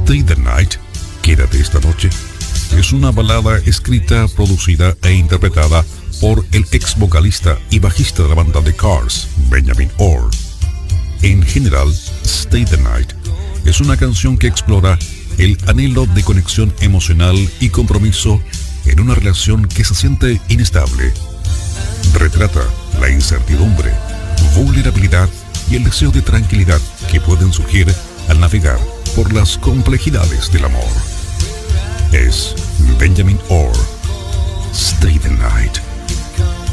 Stay the Night, Quédate esta noche, es una balada escrita, producida e interpretada por el ex vocalista y bajista de la banda The Cars, Benjamin Orr. En general, Stay the Night es una canción que explora el anhelo de conexión emocional y compromiso en una relación que se siente inestable. Retrata la incertidumbre, vulnerabilidad y el deseo de tranquilidad que pueden surgir al navegar por las complejidades del amor. Es Benjamin Orr, Stay the Night.